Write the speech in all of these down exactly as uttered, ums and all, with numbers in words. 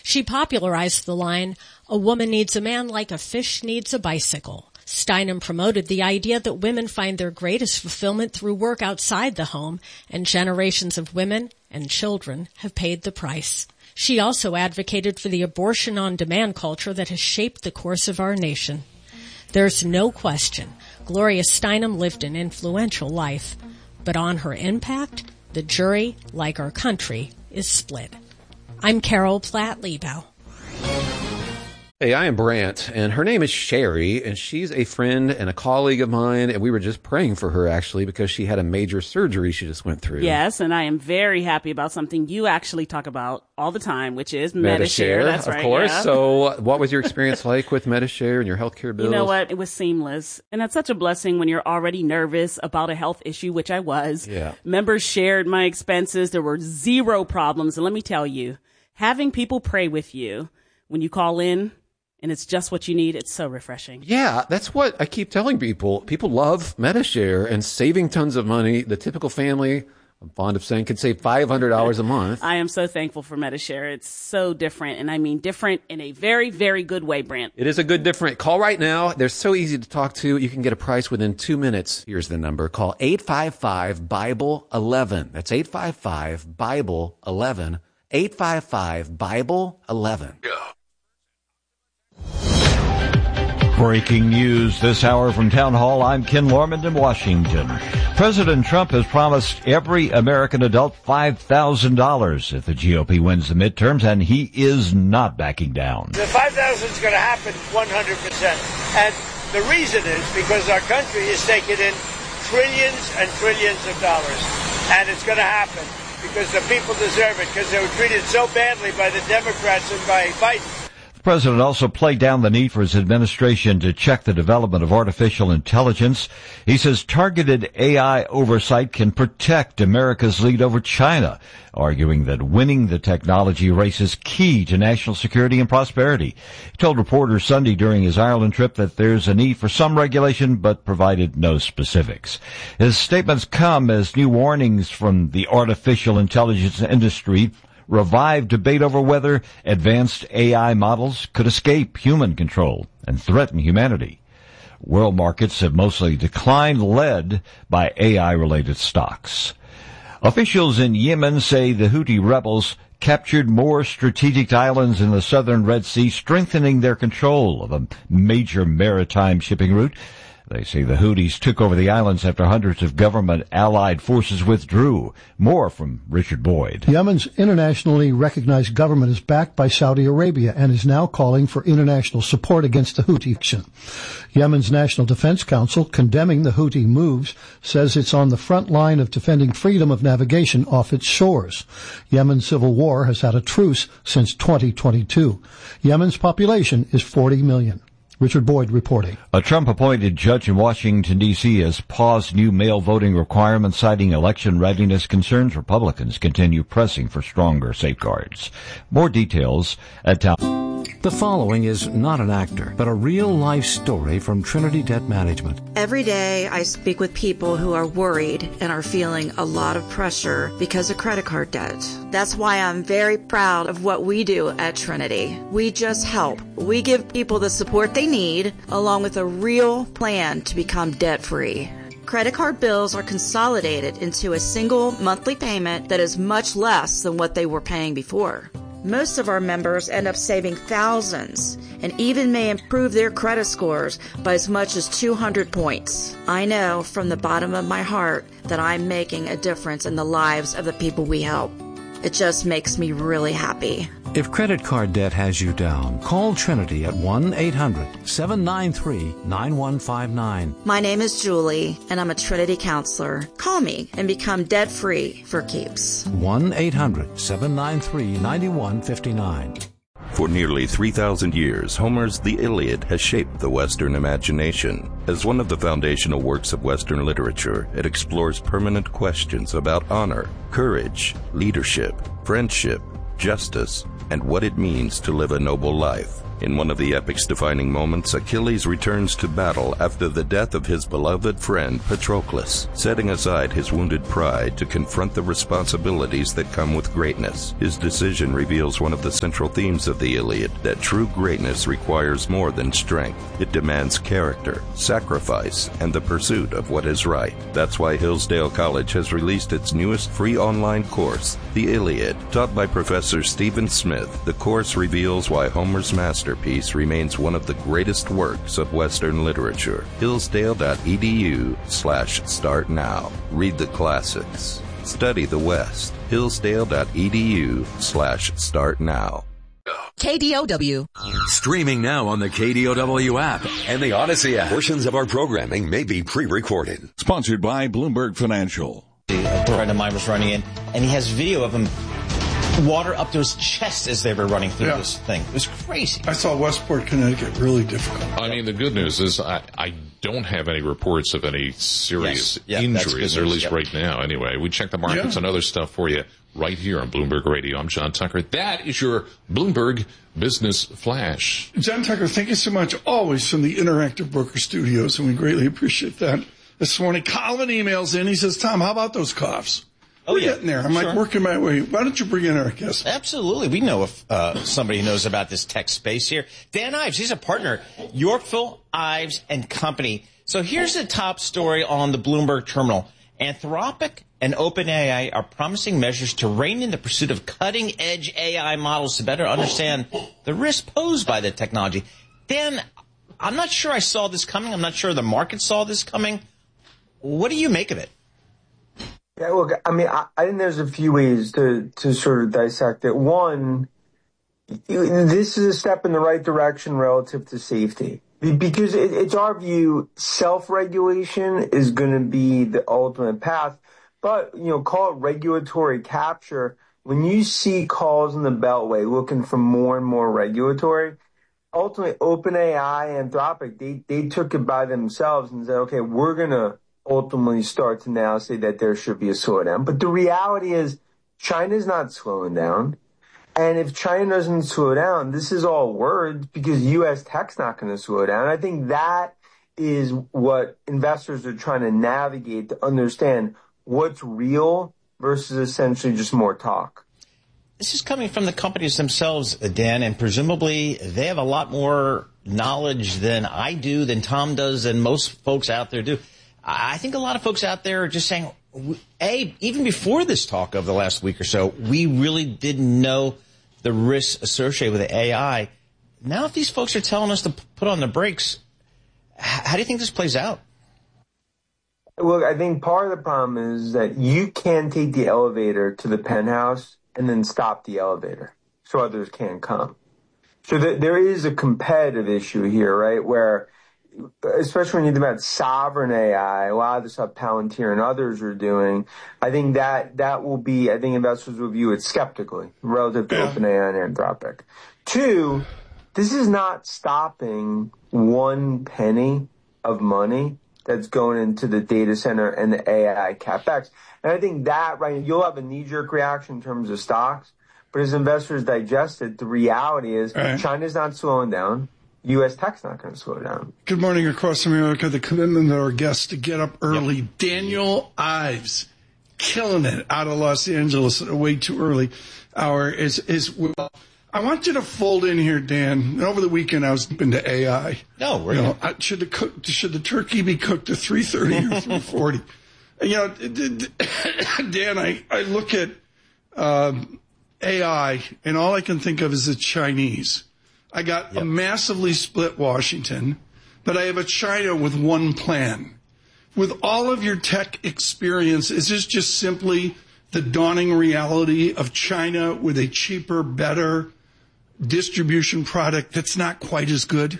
She popularized the line, "A woman needs a man like a fish needs a bicycle." Steinem promoted the idea that women find their greatest fulfillment through work outside the home, and generations of women and children have paid the price. She also advocated for the abortion-on-demand culture that has shaped the course of our nation. There's no question Gloria Steinem lived an influential life, but on her impact, the jury, like our country, is split. I'm Carol Platt-Liebau. Hey, I am Brant, and her name is Sherry, and she's a friend and a colleague of mine, and we were just praying for her, actually, because she had a major surgery she just went through. Yes, and I am very happy about something you actually talk about all the time, which is Medi-Share. That's of right, course. yeah. So what was your experience like with Medi-Share and your healthcare bills? You know what? It was seamless. And it's such a blessing when you're already nervous about a health issue, which I was. Yeah. Members shared my expenses. There were zero problems. And let me tell you, having people pray with you when you call in, and it's just what you need, it's so refreshing. Yeah, that's what I keep telling people. People love Medi-Share and saving tons of money. The typical family, I'm fond of saying, could save five hundred dollars a month. I am so thankful for Medi-Share. It's so different, and I mean different in a very, very good way, Brant. It is a good different. Call right now. They're so easy to talk to. You can get a price within two minutes. Here's the number. Call eight five five, Bible eleven. That's eight five five, Bible eleven. eight five five, Bible eleven. Go. Breaking news this hour from Town Hall. I'm Ken Lorman in Washington. President Trump has promised every American adult five thousand dollars if the G O P wins the midterms, and he is not backing down. The five thousand dollars is going to happen one hundred percent. And the reason is because our country is taking in trillions and trillions of dollars. And it's going to happen because the people deserve it, because they were treated so badly by the Democrats and by Biden. The president also played down the need for his administration to check the development of artificial intelligence. He says targeted A I oversight can protect America's lead over China, arguing that winning the technology race is key to national security and prosperity. He told reporters Sunday during his Ireland trip that there's a need for some regulation, but provided no specifics. His statements come as new warnings from the artificial intelligence industry revive debate over whether advanced A I models could escape human control and threaten humanity. World markets have mostly declined, led by A I-related stocks. Officials in Yemen say the Houthi rebels captured more strategic islands in the southern Red Sea, strengthening their control of a major maritime shipping route. They say the Houthis took over the islands after hundreds of government-allied forces withdrew. More from Richard Boyd. Yemen's internationally recognized government is backed by Saudi Arabia and is now calling for international support against the Houthi action. Yemen's National Defense Council, condemning the Houthi moves, says it's on the front line of defending freedom of navigation off its shores. Yemen's civil war has had a truce since twenty twenty-two. Yemen's population is forty million. Richard Boyd reporting. A Trump-appointed judge in Washington, D C has paused new mail voting requirements, citing election readiness concerns. Republicans continue pressing for stronger safeguards. More details at Town. The following is not an actor, but a real-life story from Trinity Debt Management. Every day I speak with people who are worried and are feeling a lot of pressure because of credit card debt. That's why I'm very proud of what we do at Trinity. We just help. We give people the support they need, along with a real plan to become debt-free. Credit card bills are consolidated into a single monthly payment that is much less than what they were paying before. Most of our members end up saving thousands and even may improve their credit scores by as much as two hundred points. I know from the bottom of my heart that I'm making a difference in the lives of the people we help. It just makes me really happy. If credit card debt has you down, call Trinity at one eight hundred seven nine three nine one five nine. My name is Julie, and I'm a Trinity counselor. Call me and become debt-free for keeps. one eight hundred seven nine three nine one five nine. For nearly three thousand years, Homer's The Iliad has shaped the Western imagination. As one of the foundational works of Western literature, it explores permanent questions about honor, courage, leadership, friendship, justice, and what it means to live a noble life. In one of the epic's defining moments, Achilles returns to battle after the death of his beloved friend Patroclus, setting aside his wounded pride to confront the responsibilities that come with greatness. His decision reveals one of the central themes of the Iliad, that true greatness requires more than strength. It demands character, sacrifice, and the pursuit of what is right. That's why Hillsdale College has released its newest free online course, The Iliad. Taught by Professor Stephen Smith, the course reveals why Homer's masterpiece remains one of the greatest works of Western literature. Hillsdale.edu slash start now. Read the classics. Study the West. Hillsdale.edu slash start now. K D O W. Streaming now on the K D O W app and the Odyssey app. Portions of our programming may be pre-recorded. Sponsored by Bloomberg Financial. A friend of mine was running in, and he has video of him water up to his chest as they were running through yeah. this thing. It was crazy. I saw Westport, Connecticut, really difficult. I mean, the good news is I, I don't have any reports of any serious yes. yeah, injuries, or at least yep. right now. Anyway, we check the markets yeah. and other stuff for you right here on Bloomberg Radio. I'm John Tucker. That is your Bloomberg Business Flash. John Tucker, thank you so much. Always from the Interactive Broker Studios, and we greatly appreciate that. This morning, Colin emails in. He says, Tom, how about those coughs? Oh, We're yeah. getting there. I'm sure. like working my way. Why don't you bring in our guest? Absolutely. We know if uh, somebody knows about this tech space here. Dan Ives, he's a partner, Yorkville, Ives and Company. So here's the top story on the Bloomberg terminal. Anthropic and OpenAI are promising measures to rein in the pursuit of cutting-edge A I models to better understand the risk posed by the technology. Dan, I'm not sure I saw this coming. I'm not sure the market saw this coming. What do you make of it? Yeah, look, I mean, I, I think there's a few ways to, to sort of dissect it. One, this is a step in the right direction relative to safety. Because it, it's our view, self-regulation is going to be the ultimate path. But, you know, call it regulatory capture. When you see calls in the Beltway looking for more and more regulatory, ultimately OpenAI, Anthropic, they, they took it by themselves and said, okay, we're going to ultimately start to now say that there should be a slowdown. But the reality is China's not slowing down. And if China doesn't slow down, this is all words because U S tech's not going to slow down. I think that is what investors are trying to navigate to understand what's real versus essentially just more talk. This is coming from the companies themselves, Dan, and presumably they have a lot more knowledge than I do, than Tom does, than most folks out there do. I think a lot of folks out there are just saying, A, even before this talk of the last week or so, we really didn't know the risks associated with the A I. Now, if these folks are telling us to put on the brakes, how do you think this plays out? Look, I think part of the problem is that you can take the elevator to the penthouse and then stop the elevator so others can't come. So th- there is a competitive issue here, right, where especially when you think about sovereign A I, a lot of the stuff Palantir and others are doing, I think that that will be, I think investors will view it skeptically relative to OpenAI and Anthropic. Two, this is not stopping one penny of money that's going into the data center and the A I capex. And I think that, right, you'll have a knee-jerk reaction in terms of stocks, but as investors digest it, the reality is right. China's not slowing down. U S tech's not going to slow down. Good morning across America. The commitment of our guests to get up early. Yep. Daniel Ives, killing it out of Los Angeles at a way too early hour. Is is well. I want you to fold in here, Dan. Over the weekend, I was into A I. No, we're you know, I, should the cook, should the turkey be cooked at three thirty or three forty? You know, Dan, I I look at um, A I, and all I can think of is the Chinese. I got yep. a massively split Washington, but I have a China with one plan. With all of your tech experience, is this just simply the dawning reality of China with a cheaper, better distribution product that's not quite as good?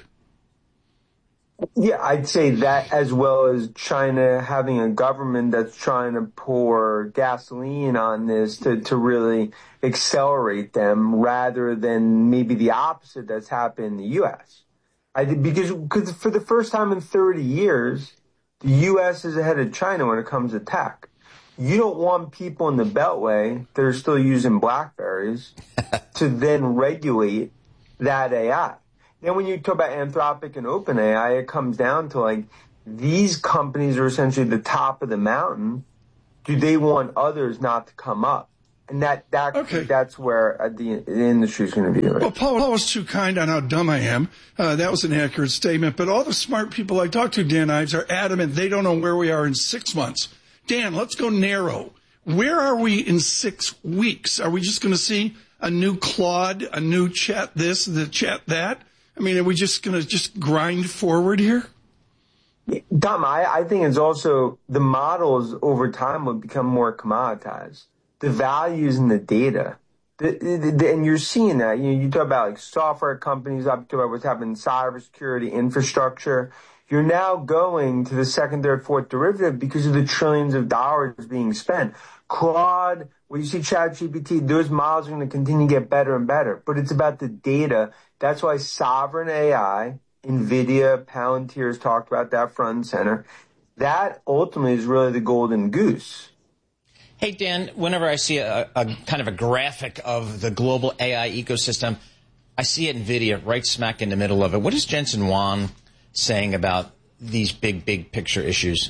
Yeah, I'd say that, as well as China having a government that's trying to pour gasoline on this to, to really accelerate them rather than maybe the opposite that's happened in the U S. I think because, because for the first time in thirty years, the U S is ahead of China when it comes to tech. You don't want people in the Beltway that are still using BlackBerries to then regulate that A I. Then when you talk about Anthropic and OpenAI, it comes down to like these companies are essentially the top of the mountain. Do they want others not to come up? And that, that okay. that's where uh, the, the industry is going to be. Right? Well, Paul, Paul was too kind on how dumb I am. Uh, that was an accurate statement. But all the smart people I talk to, Dan Ives, are adamant they don't know where we are in six months. Dan, let's go narrow. Where are we in six weeks? Are we just going to see a new Claude, a new chat this, the chat that? I mean, are we just going to just grind forward here? Dom, I, I think it's also the models over time will become more commoditized. The values in the data. The, the, the, and you're seeing that. You know, you talk about like software companies, up to what's happening in cybersecurity, infrastructure. You're now going to the second, third, fourth derivative because of the trillions of dollars being spent. Claude, where you see ChatGPT, those models are going to continue to get better and better. But it's about the data. That's why sovereign A I, NVIDIA, Palantir's talked about that front and center. That ultimately is really the golden goose. Hey, Dan, whenever I see a, a kind of a graphic of the global A I ecosystem, I see NVIDIA right smack in the middle of it. What is Jensen Huang saying about these big, big picture issues?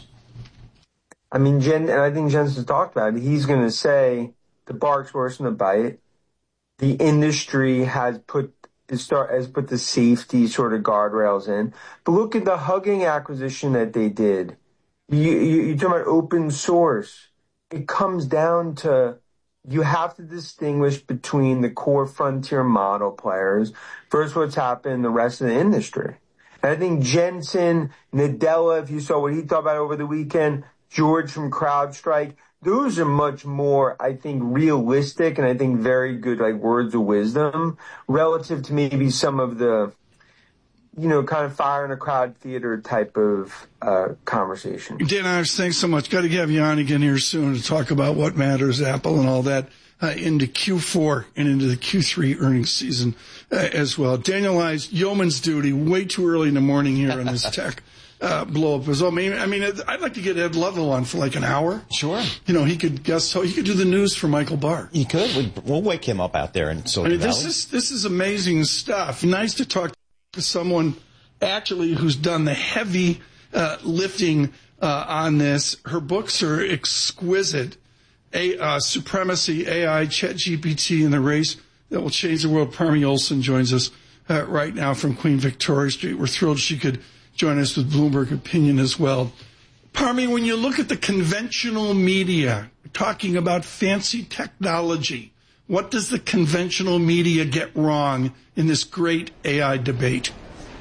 I mean, Jen, and I think Jensen's talked about it. He's going to say the bark's worse than the bite. The industry has put start has put the safety sort of guardrails in. But look at the Hugging acquisition that they did. You, you, you're talking about open source. It comes down to you have to distinguish between the core frontier model players versus what's happened in the rest of the industry. And I think Jensen, Nadella, if you saw what he thought about over the weekend, George from CrowdStrike, those are much more, I think, realistic and I think very good, like, words of wisdom relative to maybe some of the, you know, kind of fire in a crowd theater type of uh, conversation. Dan Ives, thanks so much. Got to have you on again here soon to talk about what matters, Apple and all that, uh, into Q four and into the Q three earnings season uh, as well. Daniel Ives, yeoman's duty, way too early in the morning here on this tech. Uh, blow up as well. I mean, I mean, I'd like to get Ed Lovell on for like an hour. Sure. You know, he could guess. He could do the news for Michael Barr. He could. We'd, we'll wake him up out there in Silicon I mean, Valley. This is this is amazing stuff. Nice to talk to someone actually who's done the heavy uh, lifting uh, on this. Her books are exquisite. A uh, Supremacy, A I, ChatGPT, and the Race That Will Change the World. Parmi Olson joins us uh, right now from Queen Victoria Street. We're thrilled she could join us with Bloomberg Opinion as well. Parmi, when you look at the conventional media talking about fancy technology, what does the conventional media get wrong in this great A I debate?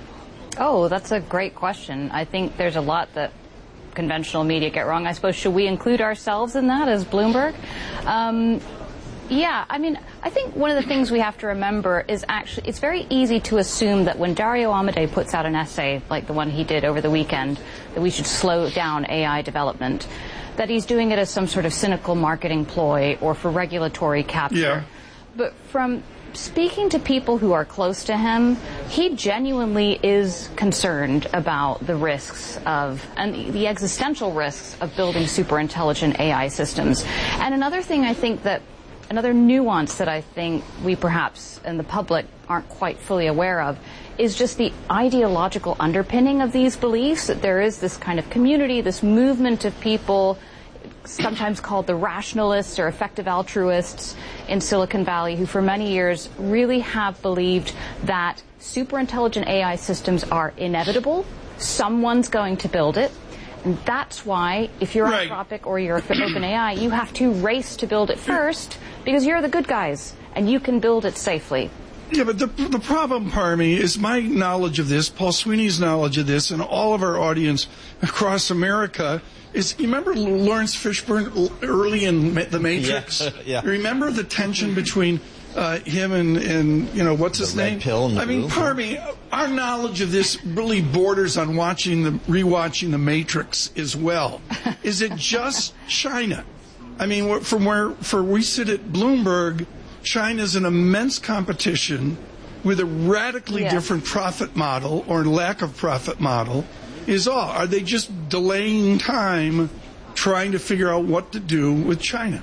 Oh, that's a great question. I think there's a lot that conventional media get wrong. I suppose, should we include ourselves in that as Bloomberg? Um, Yeah, I mean, I think one of the things we have to remember is actually it's very easy to assume that when Dario Amodei puts out an essay like the one he did over the weekend, that we should slow down A I development, that he's doing it as some sort of cynical marketing ploy or for regulatory capture. Yeah. But from speaking to people who are close to him, he genuinely is concerned about the risks of, and the existential risks of building super intelligent A I systems. And another thing I think that Another nuance that I think we perhaps in the public aren't quite fully aware of is just the ideological underpinning of these beliefs, that there is this kind of community, this movement of people, sometimes called the rationalists or effective altruists in Silicon Valley, who for many years really have believed that super intelligent A I systems are inevitable. Someone's going to build it. And that's why, if you're right. Anthropic or you're OpenAI, you have to race to build it first because you're the good guys and you can build it safely. Yeah, but the the problem, Parmi, is my knowledge of this, Paul Sweeney's knowledge of this, and all of our audience across America is, you remember Lawrence Fishburne early in The Matrix? Yeah. yeah. Remember the tension between uh, him and, and, you know, what's his the name? Red pill and the I mean, blue. Parmi, our knowledge of this really borders on watching the, rewatching The Matrix as well. Is it just China? I mean, from where, for we sit at Bloomberg, China's an immense competition with a radically yeah. different profit model or lack of profit model is all. Are they just delaying time trying to figure out what to do with China.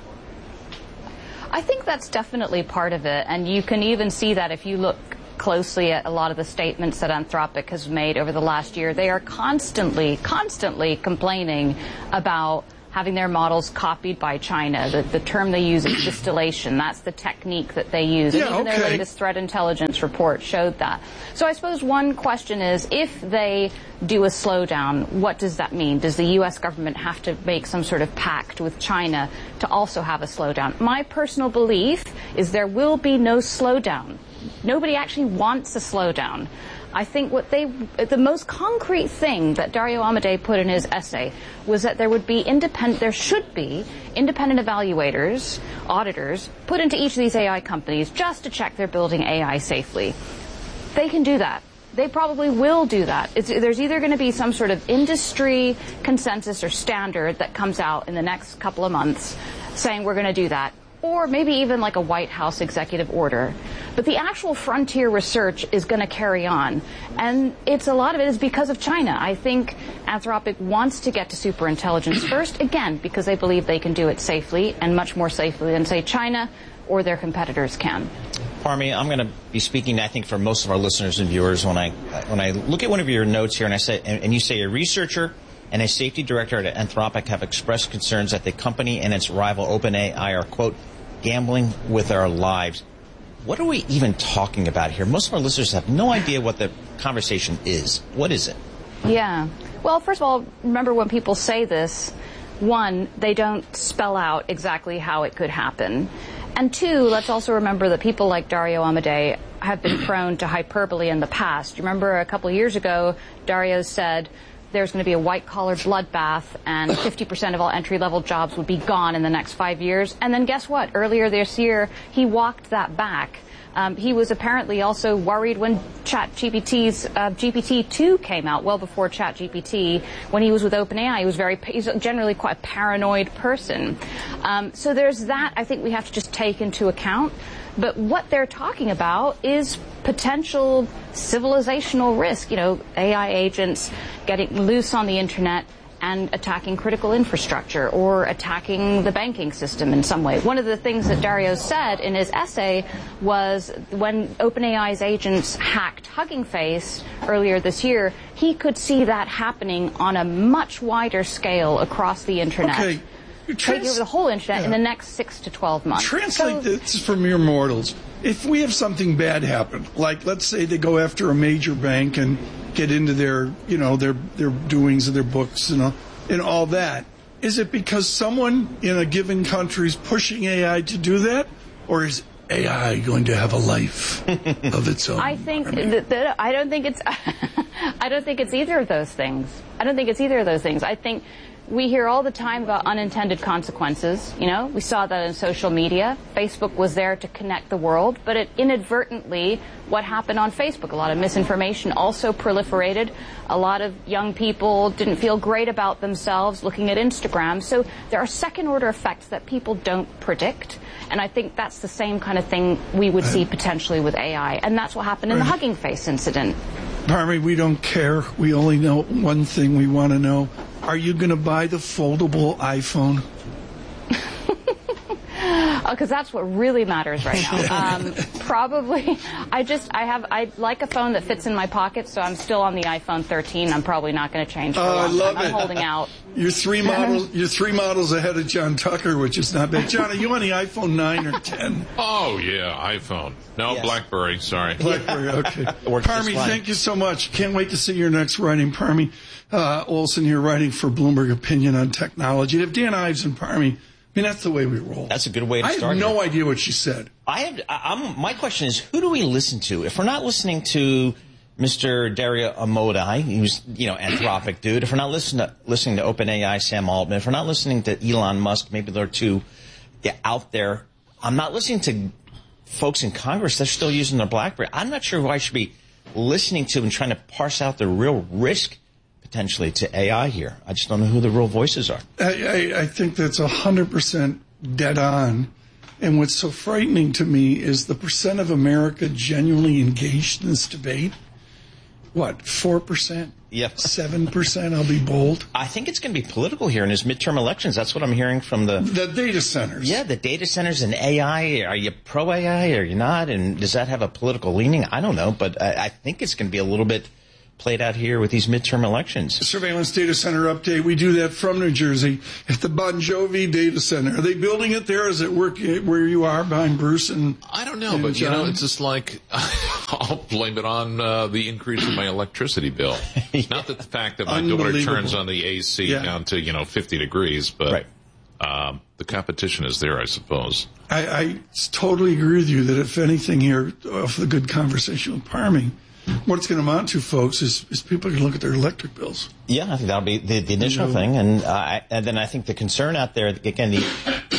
I think that's definitely part of it, and you can even see that if you look closely at a lot of the statements that Anthropic has made over the last year. They are constantly, constantly complaining about having their models copied by China. The, the term they use is distillation. That's the technique that they use. Yeah, and even okay. their latest threat intelligence report showed that. So I suppose one question is, if they do a slowdown, what does that mean? Does the U S government have to make some sort of pact with China to also have a slowdown? My personal belief is there will be no slowdown. Nobody actually wants a slowdown. I think what they, the most concrete thing that Dario Amodei put in his essay was that there would be independent, there should be independent evaluators, auditors, put into each of these A I companies just to check they're building A I safely. They can do that. They probably will do that. It's, there's either going to be some sort of industry consensus or standard that comes out in the next couple of months saying we're going to do that, or maybe even like a White House executive order. But the actual frontier research is going to carry on. And it's a lot of it is because of China. I think Anthropic wants to get to superintelligence first, again, because they believe they can do it safely and much more safely than, say, China or their competitors can. Parmi, I'm going to be speaking, I think, for most of our listeners and viewers when I when I look at one of your notes here and I say, and, and you say a researcher and a safety director at Anthropic have expressed concerns that the company and its rival OpenAI are, quote, gambling with our lives. What are we even talking about here? Most of our listeners have no idea what the conversation is. What is it? Yeah. Well, first of all, remember when people say this, one, they don't spell out exactly how it could happen. And two, let's also remember that people like Dario Amodei have been prone to hyperbole in the past. You remember a couple of years ago, Dario said there's going to be a white-collar bloodbath and fifty percent of all entry-level jobs would be gone in the next five years. And then guess what? Earlier this year, he walked that back. Um, he was apparently also worried when ChatGPT's uh, G P T two came out, well before ChatGPT. When he was with OpenAI, he was very, he's generally quite a paranoid person. Um, so there's that I think we have to just take into account. But what they're talking about is potential civilizational risk, you know, A I agents getting loose on the internet and attacking critical infrastructure or attacking the banking system in some way. One of the things that Dario said in his essay was when OpenAI's agents hacked Hugging Face earlier this year, he could see that happening on a much wider scale across the internet. Okay. Trans- taking over the whole internet yeah. in the next six to twelve months. Translate so, this for mere mortals. If we have something bad happen, like let's say they go after a major bank and get into their, you know, their their doings and their books and all, and all that, is it because someone in a given country is pushing A I to do that, or is A I going to have a life of its own? I think that, that I don't think it's I don't think it's either of those things. I don't think it's either of those things. I think we hear all the time about unintended consequences. You know, we saw that in social media. Facebook was there to connect the world, but it inadvertently, what happened on Facebook? A lot of misinformation also proliferated. A lot of young people didn't feel great about themselves looking at Instagram. So there are second-order effects that people don't predict. And I think that's the same kind of thing we would see potentially with A I. And that's what happened in the Hugging Face incident. Parmi, we don't care. We only know one thing we want to know. Are you going to buy the foldable iPhone? Because that's what really matters right now. Um, probably. I just, I have, I like a phone that fits in my pocket, so I'm still on the iPhone thirteen. I'm probably not going to change for a Oh, I long love time. it. I'm holding out. You're three models. You're three models ahead of John Tucker, which is not bad. John, are you on the iPhone nine or ten? Oh yeah, iPhone. No, Yes. BlackBerry. Sorry. BlackBerry. Okay. Works just Parmi, fine. thank you so much. Can't wait to see your next writing. Parmi uh, Olson here, writing for Bloomberg Opinion on technology. If Dan Ives and Parmi, I mean, that's the way we roll. That's a good way to I start. have no here. idea what she said. I have. I- I'm, my question is, who do we listen to? If we're not listening to Mister Dario Amodei, he was, you know, Anthropic dude. If we're not listening to, listening to OpenAI, Sam Altman. If we're not listening to Elon Musk, maybe there are two yeah, out there. I'm not listening to folks in Congress. They're still using their BlackBerry. I'm not sure who I should be listening to and trying to parse out the real risk potentially to A I here. I just don't know who the real voices are. I, I, I think that's one hundred percent dead on. And what's so frightening to me is the percent of America genuinely engaged in this debate. What, four percent? Yep. seven percent, I'll be bold. I think it's going to be political here in his midterm elections. That's what I'm hearing from the... The data centers. Yeah, the data centers and A I. Are you pro-A I or are you not? And does that have a political leaning? I don't know, but I, I think it's going to be a little bit played out here with these midterm elections. Surveillance data center update. We do that from New Jersey. At the Bon Jovi data center. Are they building it there? Is it work where you are behind Bruce and I don't know, but John? you know, it's just like I'll blame it on uh, the increase in my electricity bill. yeah. Not that the fact that my daughter turns on the A C yeah. down to, you know, fifty degrees, but right. um, the competition is there, I suppose. I, I totally agree with you that if anything here, off the good conversation with Parmy, what it's going to amount to, folks, is, is people can look at their electric bills. Yeah, I think that'll be the, the initial mm-hmm. thing. And, uh, and then I think the concern out there, again, the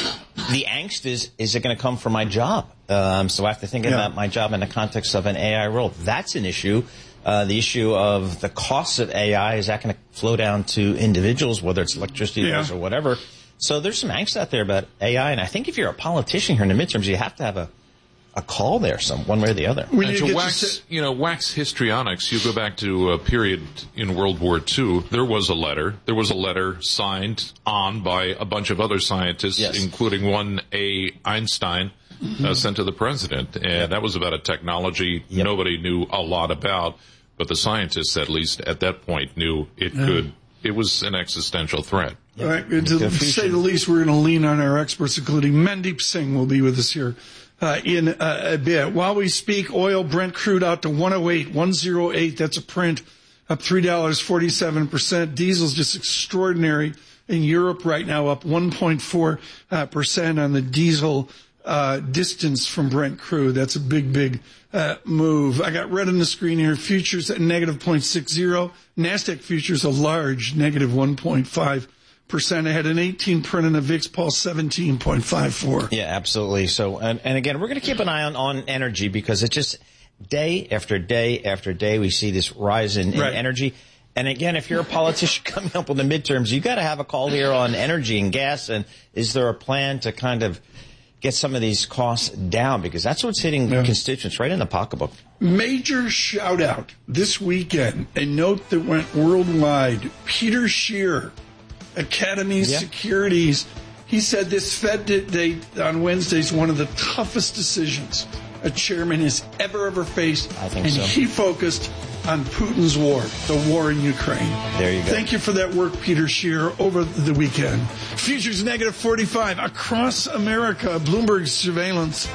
the angst is, is it going to come from my job? Um, so I have to think yeah. about my job in the context of an A I role. That's an issue. Uh, the issue of the costs of A I, is that going to flow down to individuals, whether it's electricity yeah. bills or whatever? So there's some angst out there about A I. And I think if you're a politician here in the midterms, you have to have a a call there, some one way or the other. And to wax, you know, wax histrionics, you go back to a period in World War Two, there was a letter. There was a letter signed on by a bunch of other scientists, yes. including one A. Einstein, mm-hmm. uh, sent to the president. And yep. that was about a technology yep. nobody knew a lot about, but the scientists, at least at that point, knew it yeah. could. It was an existential threat. All right, to say the least, we're going to lean on our experts, including Mandeep Singh will be with us here Uh, in uh, a bit. While we speak, oil, Brent crude out to one oh eight, one oh eight. That's a print, up three dollars and forty-seven cents percent. Diesel's just extraordinary in Europe right now, up one point four percent on the diesel uh, distance from Brent crude. That's a big, big uh, move. I got red on the screen here. Futures at negative zero point six zero. NASDAQ futures a large negative one point five percent. I had an eighteen print and a V I X Pulse seventeen point five four. Yeah, absolutely. So, and, and again, we're going to keep an eye on, on energy because it's just day after day after day we see this rise in, in right. energy. And again, if you're a politician coming up with the midterms, you got to have a call here on energy and gas. And is there a plan to kind of get some of these costs down? Because that's what's hitting yeah. constituents right in the pocketbook. Major shout out this weekend, a note that went worldwide. Peter Scheer, Academy yeah. Securities, he said this Fed date on Wednesday is one of the toughest decisions a chairman has ever, ever faced. I think and so. And he focused on Putin's war, the war in Ukraine. There you go. Thank you for that work, Peter Scheer, over the weekend. Futures negative forty-five across America. Bloomberg surveillance.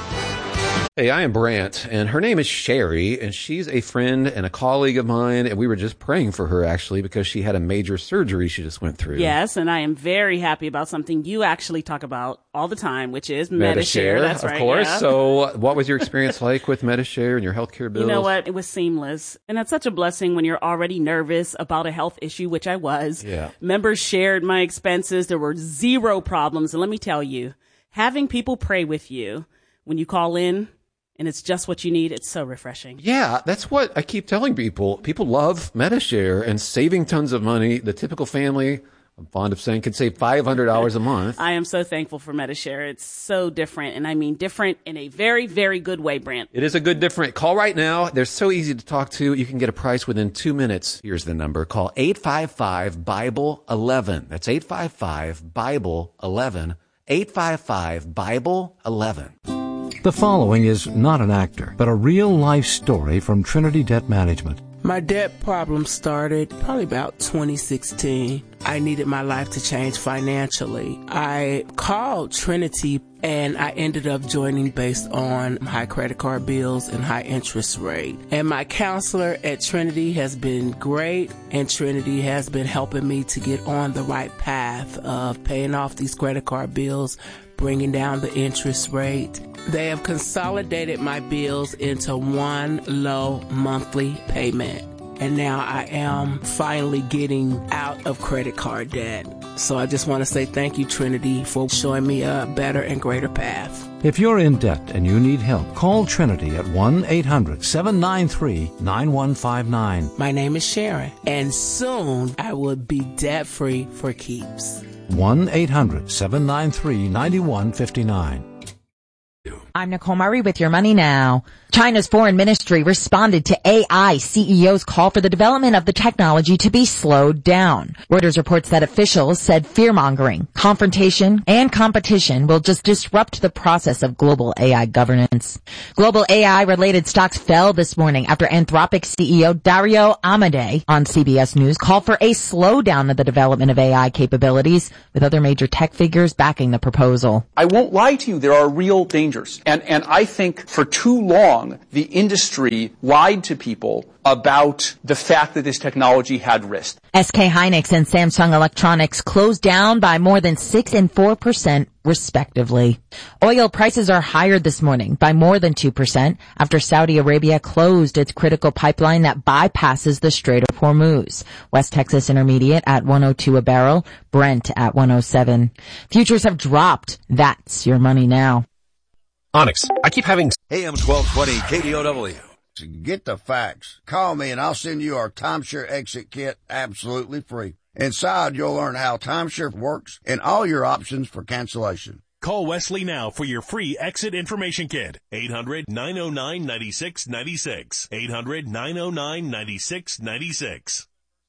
Hey, I am Brant, and her name is Sherry, and she's a friend and a colleague of mine, and we were just praying for her, actually, because she had a major surgery she just went through. Yes, and I am very happy about something you actually talk about all the time, which is Medi-Share. Medi-Share, That's of right, course. yeah. So what was your experience like with Medi-Share and your healthcare bills? You know what? It was seamless. And that's such a blessing when you're already nervous about a health issue, which I was. Yeah. Members shared my expenses. There were zero problems. And let me tell you, having people pray with you when you call in, and it's just what you need, it's so refreshing. Yeah, that's what I keep telling people. People love Medi-Share and saving tons of money. The typical family, I'm fond of saying, can save five hundred dollars a month. I am so thankful for Medi-Share. It's so different, and I mean different in a very, very good way, Brant. It is a good different. Call right now. They're so easy to talk to. You can get a price within two minutes. Here's the number. Call eight five five, Bible eleven. That's eight five five, Bible eleven. eight five five, Bible eleven. The following is not an actor, but a real-life story from Trinity Debt Management. My debt problem started probably about twenty sixteen. I needed my life to change financially. I called Trinity and I ended up joining based on high credit card bills and high interest rate. And my counselor at Trinity has been great, and Trinity has been helping me to get on the right path of paying off these credit card bills, bringing down the interest rate. They have consolidated my bills into one low monthly payment. And now I am finally getting out of credit card debt. So I just want to say thank you, Trinity, for showing me a better and greater path. If you're in debt and you need help, call Trinity at one eight hundred, seven nine three, nine one five nine. My name is Sharon, and soon I will be debt-free for keeps. one eight hundred, seven nine three, nine one five nine. I'm Nicole Murray with Your Money Now. China's foreign ministry responded to A I C E O's call for the development of the technology to be slowed down. Reuters reports that officials said fear-mongering, confrontation, and competition will just disrupt the process of global A I governance. Global A I-related stocks fell this morning after Anthropic C E O Dario Amodei on C B S News called for a slowdown of the development of A I capabilities, with other major tech figures backing the proposal. I won't lie to you, there are real dangers. And, and I think for too long, the industry lied to people about the fact that this technology had risk. S K Hynix and Samsung Electronics closed down by more than six and four percent respectively. Oil prices are higher this morning by more than two percent after Saudi Arabia closed its critical pipeline that bypasses the Strait of Hormuz. West Texas Intermediate at one oh two a barrel, Brent at one oh seven. Futures have dropped. That's Your Money Now. Onyx, I keep having A M twelve twenty K D O W. Get the facts. Call me and I'll send you our timeshare exit kit absolutely free. Inside, you'll learn how timeshare works and all your options for cancellation. Call Wesley now for your free exit information kit. eight hundred nine oh nine nine six nine six. eight hundred nine oh nine nine six nine six.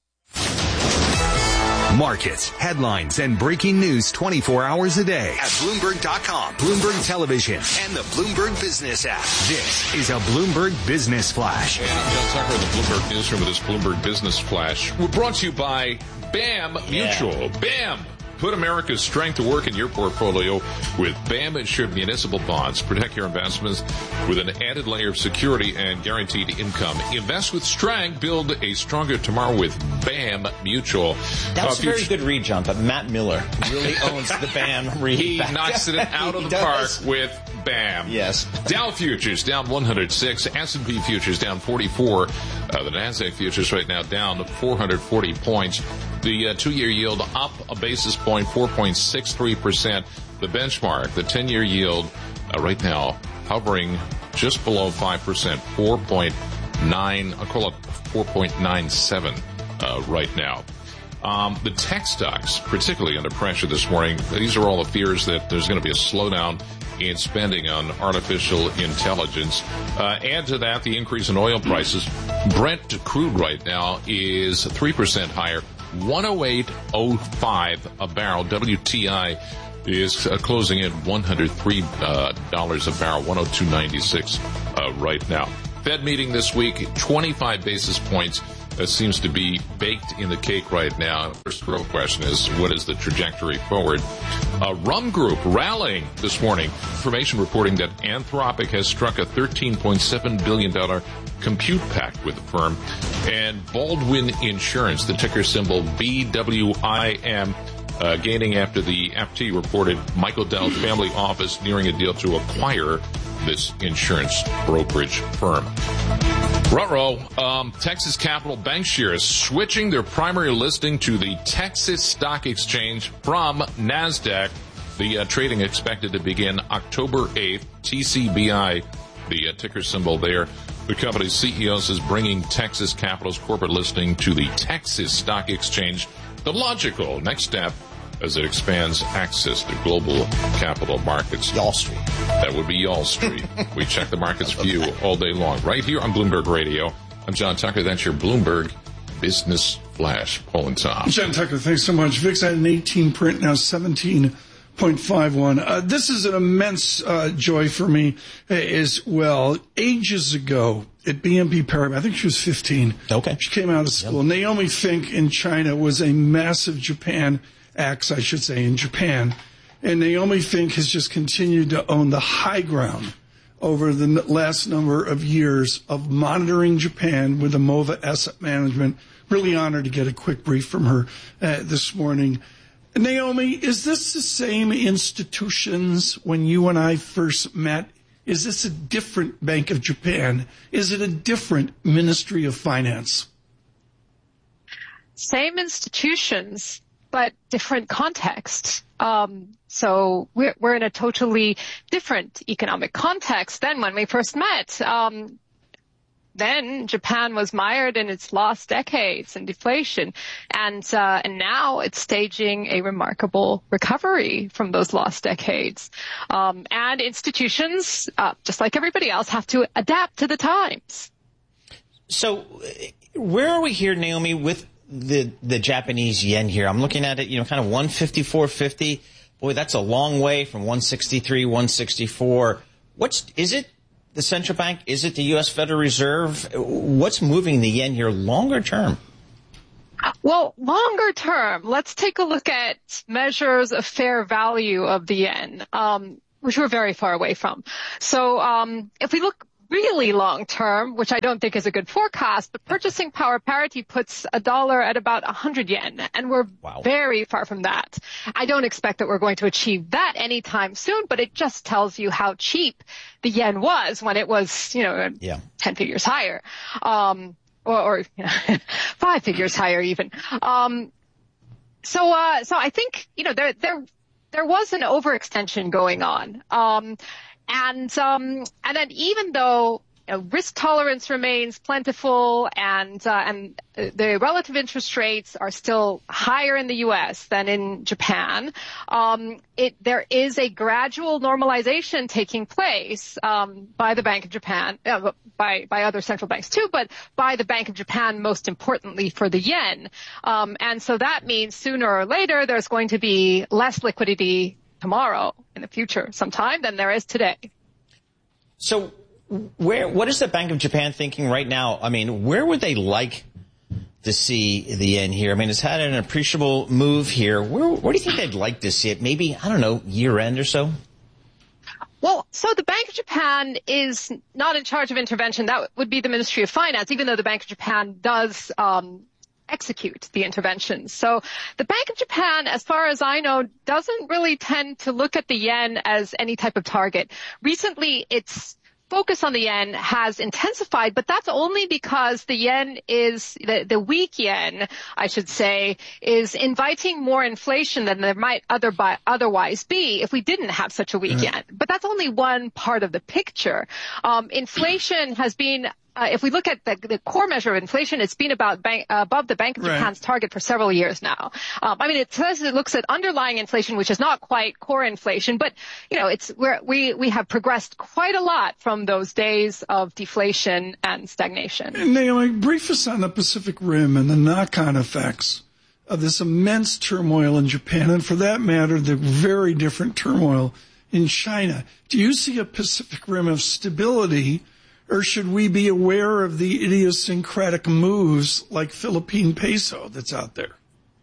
Markets, headlines, and breaking news twenty-four hours a day at Bloomberg dot com, Bloomberg Television, and the Bloomberg Business app. This is a Bloomberg Business Flash. And I'm John Tucker in the Bloomberg Newsroom with this Bloomberg Business Flash. We're brought to you by BAM Mutual. Yeah. BAM! Put America's strength to work in your portfolio with BAM insured municipal bonds. Protect your investments with an added layer of security and guaranteed income. Invest with strength. Build a stronger tomorrow with BAM Mutual. That was uh, a very good read, John, but Matt Miller really owns the BAM read. He knocks it out of the park with BAM. Yes. Dow futures down one hundred six. S and P futures down forty-four. Uh, the NASDAQ futures right now down four hundred forty points. The uh, two-year yield up a basis point, four point six three percent. The benchmark, the ten-year yield, uh, right now hovering just below five percent, four point nine, I'll call it four point nine seven uh, right now. Um, the tech stocks, particularly under pressure this morning, these are all the fears that there's going to be a slowdown in spending on artificial intelligence. Uh, add to that the increase in oil prices. Brent crude right now is three percent higher, one oh eight oh five a barrel. W T I is uh, closing at one hundred three dollars uh, a barrel, one oh two ninety-six uh, right now. Fed meeting this week, twenty-five basis points. That seems to be baked in the cake right now. First real question is, what is the trajectory forward? Uh, Rum Group rallying this morning. Information reporting that Anthropic has struck a thirteen point seven billion dollars compute pact with the firm. And Baldwin Insurance, the ticker symbol B W I M, uh, gaining after the F T reported Michael Dell's family office nearing a deal to acquire this insurance brokerage firm. Ruh-roh, um, Texas Capital Bank shares switching their primary listing to the Texas Stock Exchange from NASDAQ. The uh, trading expected to begin October eighth. T C B I, the uh, ticker symbol there. The company's C E O says bringing Texas Capital's corporate listing to the Texas Stock Exchange, the logical next step as it expands access to global capital markets. Y'all Street. That would be Y'all Street. We check the market's view all day long, right here on Bloomberg Radio. I'm John Tucker. That's your Bloomberg Business Flash. Paul and Tom. John Tucker, thanks so much. V I X had an eighteen print, now seventeen point five one. Uh, this is an immense uh, joy for me as well. Ages ago at B N P Paribas, I think she was fifteen. Okay. She came out of school. Yep. Naomi Fink in China was a massive Japan acts, I should say, in Japan. And Naomi Fink has just continued to own the high ground over the last number of years of monitoring Japan with Amova Asset Management. Really honored to get a quick brief from her uh, this morning. Naomi, is this the same institutions when you and I first met? Is this a different Bank of Japan? Is it a different Ministry of Finance? Same institutions, but different context. Um, so we're, we're in a totally different economic context than when we first met. Um, then Japan was mired in its lost decades in deflation, and uh, and now it's staging a remarkable recovery from those lost decades. Um, and institutions, uh, just like everybody else, have to adapt to the times. So, where are we here, Naomi, with the the Japanese yen here? I'm looking at it, you know, kind of one fifty-four fifty. Boy, that's a long way from one sixty-three, one sixty-four. What's is it? The central bank? Is it the U S Federal Reserve? What's moving the yen here longer term? Well, longer term, let's take a look at measures of fair value of the yen, um, which we're very far away from. So um, if we look really long term, which I don't think is a good forecast, but purchasing power parity puts a dollar at about one hundred yen, and we're wow. very far from that. I don't expect that we're going to achieve that anytime soon, but it just tells you how cheap the yen was when it was, you know, yeah. ten figures higher, um, or, or you know, five figures higher even. Um, so, uh, so I think, you know, there, there, there was an overextension going on. Um, And um, and then even though you know, risk tolerance remains plentiful and uh, and the relative interest rates are still higher in the U S than in Japan, um, it there is a gradual normalization taking place um, by the Bank of Japan, uh, by by other central banks too, but by the Bank of Japan most importantly for the yen. Um, and so that means sooner or later there's going to be less liquidity tomorrow in the future sometime than there is today. So where, what is the Bank of Japan thinking right now? I mean, where would they like to see the yen here? I mean, it's had an appreciable move here. Where, where do you think they'd like to see it? Maybe, I don't know, year end or so? Well, so the Bank of Japan is not in charge of intervention. That would be the Ministry of Finance, even though the Bank of Japan does, um, execute the interventions. So the Bank of Japan, as far as I know, doesn't really tend to look at the yen as any type of target. Recently, its focus on the yen has intensified, but that's only because the yen is, the, the weak yen, I should say, is inviting more inflation than there might other, otherwise be if we didn't have such a weak mm. yen. But that's only one part of the picture. Um, inflation has been Uh, if we look at the, the core measure of inflation, it's been about bank, uh, above the Bank of right. Japan's target for several years now. Um, I mean, it says it looks at underlying inflation, which is not quite core inflation, but you know, it's where we we have progressed quite a lot from those days of deflation and stagnation. And Naomi, brief us on the Pacific Rim and the knock-on effects of this immense turmoil in Japan, and for that matter, the very different turmoil in China. Do you see a Pacific Rim of stability? Or should we be aware of the idiosyncratic moves like Philippine peso that's out there?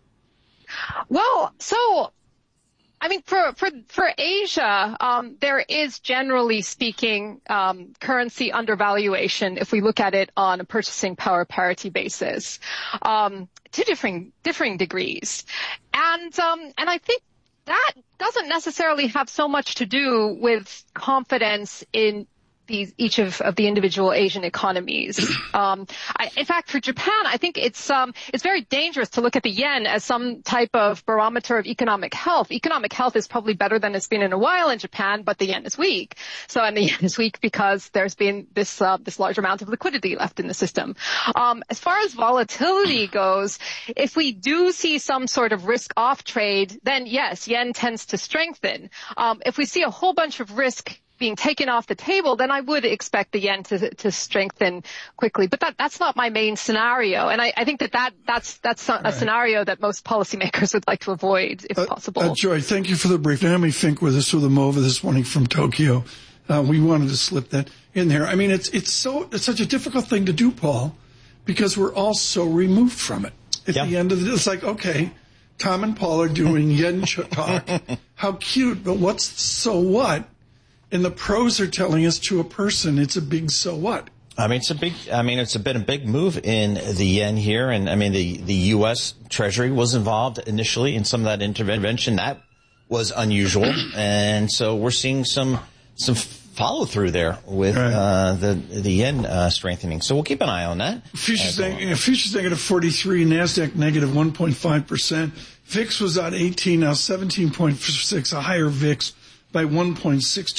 Well, so, I mean, for, for, for Asia, um, there is generally speaking, um, currency undervaluation if we look at it on a purchasing power parity basis, um, to differing, differing degrees. And, um, and I think that doesn't necessarily have so much to do with confidence in These, each of, of the individual Asian economies. Um, I, in fact, for Japan, I think it's um, it's very dangerous to look at the yen as some type of barometer of economic health. Economic health is probably better than it's been in a while in Japan, but the yen is weak. So, and the yen is weak because there's been this uh, this large amount of liquidity left in the system. Um, as far as volatility goes, if we do see some sort of risk-off trade, then yes, yen tends to strengthen. Um, if we see a whole bunch of risk being taken off the table, then I would expect the yen to to strengthen quickly. But that that's not my main scenario, and I, I think that, that that's that's a, right. a scenario that most policymakers would like to avoid if uh, possible. Uh, Joy, thank you for the brief. Naomi Fink with us with a MOVA this morning from Tokyo. Uh, we wanted to slip that in there. I mean, it's it's so it's such a difficult thing to do, Paul, because we're all so removed from it. At yeah. the end of the, it's like, okay, Tom and Paul are doing yen talk. How cute, but what's so what? And the pros are telling us to a person, it's a big so what? I mean, it's a big, I mean, it's a been a big move in the yen here. And I mean, the, the U S Treasury was involved initially in some of that intervention. That was unusual. And so we're seeing some, some follow through there with, right. uh, the, the yen, uh, strengthening. So we'll keep an eye on that. Futures, neg- futures negative forty-three, NASDAQ negative one point five percent. V I X was at eighteen, now seventeen point six, a higher V I X by one point six two.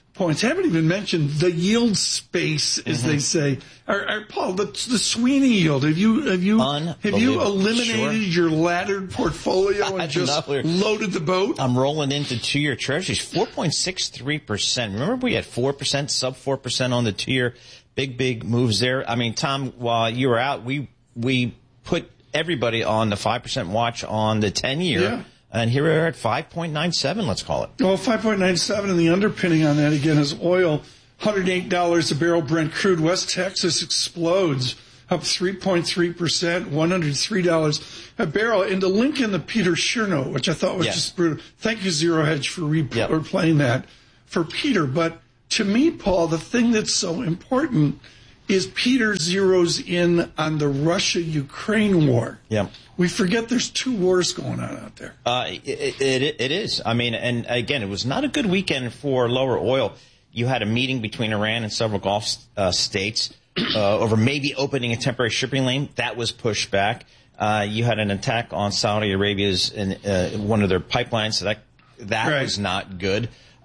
points. I haven't even mentioned the yield space, as mm-hmm. they say. Our, our, Paul, the, the Sweeney yield. Have you have you have you eliminated sure. your laddered portfolio and just loaded the boat? I'm rolling into two-year treasuries, four point six three percent. Remember we had four percent, sub four percent on the two-year. Big, big moves there. I mean, Tom, while you were out, we we put everybody on the five percent watch on the ten-year. Yeah. And here we're at five point nine seven, let's call it. Well, five point nine seven, and the underpinning on that, again, is oil. one hundred eight dollars a barrel Brent crude. West Texas explodes, up three point three percent, one hundred three dollars a barrel. And to link in the Peter Chernow, which I thought was yes. just brutal. Thank you, Zero Hedge, for re- yep. replaying that for Peter. But to me, Paul, the thing that's so important is Peter zeroes in on the Russia-Ukraine war. Yeah. We forget there's two wars going on out there. Uh, it, it, it is. I mean, and again, it was not a good weekend for lower oil. You had a meeting between Iran and several Gulf uh, states uh, over maybe opening a temporary shipping lane. That was pushed back. Uh, you had an attack on Saudi Arabia's in, uh, one of their pipelines. So that that right. was not good.